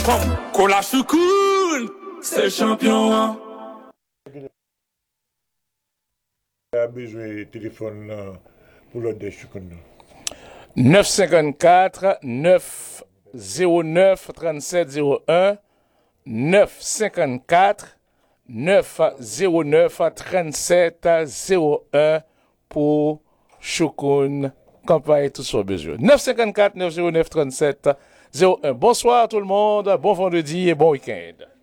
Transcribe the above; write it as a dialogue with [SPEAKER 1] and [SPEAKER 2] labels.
[SPEAKER 1] Kola Choukoun, c'est champion.
[SPEAKER 2] A besoin de téléphone pour l'autre de Choukoun.
[SPEAKER 3] 954 909 3701 954 909 3701 pour Choukoun. Campagne tout sur besoin. 954 909 3701. Bonsoir tout le monde, bon vendredi et bon week-end.